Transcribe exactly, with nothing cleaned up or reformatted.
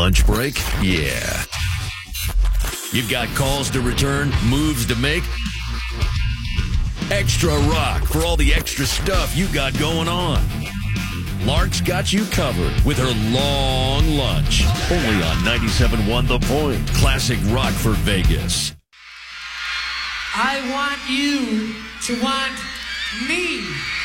lunch break? Yeah. You've got calls to return, moves to make. Extra rock for all the extra stuff you got going on. Lark's got you covered with her long lunch. Only on ninety-seven point one The Point. Classic rock for Vegas. I want you to want me.